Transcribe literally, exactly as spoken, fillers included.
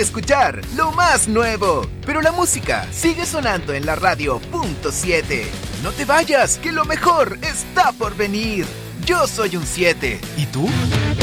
escuchar lo más nuevo. Pero la música sigue sonando en la radio punto siete. No te vayas, que lo mejor está por venir. Yo soy un siete. ¿Y tú?